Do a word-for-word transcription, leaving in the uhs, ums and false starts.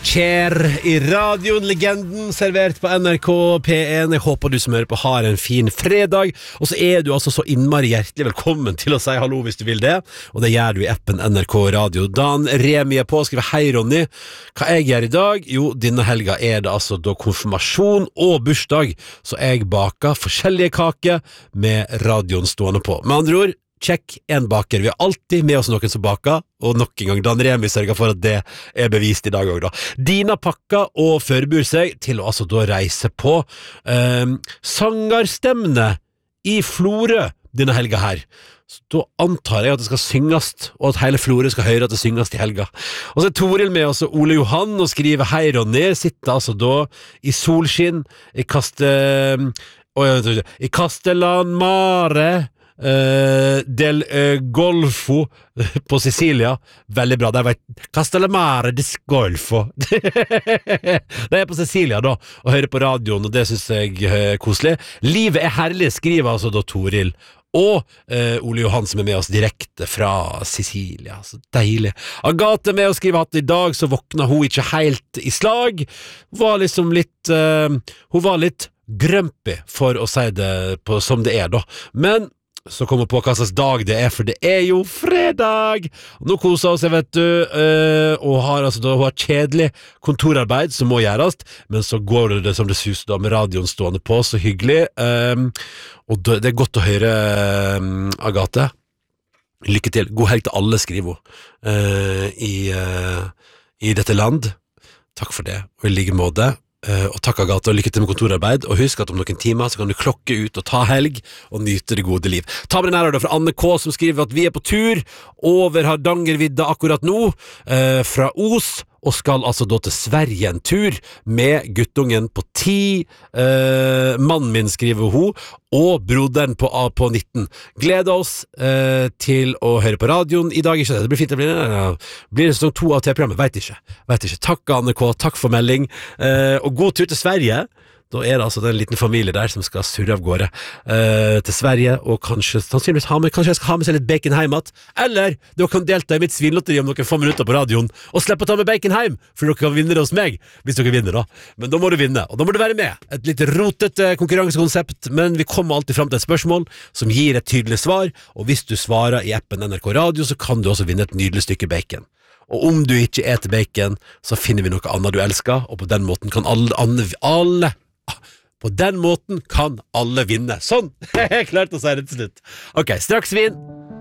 Cher i radioen, legenden servert på N R K P en. Jeg håper du som hører på har en fin fredag. Og så er du altså så innmari hjertelig velkommen til å si hallo hvis du vil det. Og det gjør du i appen N R K Radio. Dan Remi er på og skriver: Hei Ronny, hva jeg gjør i dag? Jo, denne helga er det altså da konfirmasjon og bursdag, så jeg baker forskjellige kaker med radioen stående på. Med andre ord, check en baker. Vi har alltid med oss noen som baker, og nok en gang Dan Remi sørger for at det er bevist i dag også da. Dina pakker og forbereder seg til å altså da reise på eh, sangerstemmene i Florø denne helga her. Så da antar jeg at det skal synges, og at hele Florø skal høre at det synges i helga. Og så er Toril med oss, Ole Johan, og skriver: Hei Ronny, sitter altså da i solskinn i Kaste... Oh, i Castellan Mare Uh, del uh, Golfo på Sicilia. Veldig bra. Det var Castellamare del Golfo. Det er på Sicilia da, og hører på radioen, og det synes jeg er koselig. Livet er herlig, skriver altså da Toril og uh, Ole Johan, som er med oss direkte fra Sicilia. Så deilig. Agathe med å skrive at i dag så våkna hun ikke helt i slag. Var liksom litt uh, Hun var litt grumpy, for å si det på, som det er da. Men så kommer på hva slags dag det er, for det er jo fredag! Nå koser oss, jeg vet du, øh, og har altså da, hun har kjedelig kontorarbeid som må gjøres, men så går det, det som det suser da med radioen stående på, så hyggelig. Um, og det, det er godt å høre, um, Agathe. Lykke til. God helg til alle, skriver hun, uh, i, uh, i dette land. Takk for det, og i like måte. Uh, og takk Agathe, og lykke til med kontorarbeid, og husk at om noen timer så kan du klokke ut og ta helg og nyte det gode liv. Ta med den her da fra Anne K, som skriver at vi er på tur over Hardangervidda akkurat nå, uh, fra Os, og skal altså da til Sverige en tur med guttungen på ti, uh, mannen min, skriver hun, og broderen på, på nitten. Gleder oss uh, til å høre på radioen i dag. Ikke det, det blir fint, det blir, uh, blir det sesong to av T V-programmet, vet ikke. Vet ikke. Takk Anne K, takk for melding, uh, og god tur til Sverige. Da er det altså den liten familie der som skal surre av gårde uh, til Sverige, og kanskje sannsynligvis ha med, kanskje jeg skal ha med seg litt bacon hjem at, eller dere kan delta i mitt svinlotteri om noen få minutter på radioen, og slippe å ta med bacon hjem, for dere kan vinne det hos meg, hvis dere vinner da. Men da må du vinne, og da må du være med. Et litt rotete konkurransekonsept, men vi kommer alltid frem til et spørsmål som gir et tydelig svar, og hvis du svarer i appen N R K Radio, så kan du også vinne et nydelig stykke bacon. Og om du ikke eter bacon, så finner vi noe annet du elsker, og på den måten kan alle, alle, alle På den måten kan alle vinne. Sånn! Jeg klarte å si det til slutt. Ok, straks vin.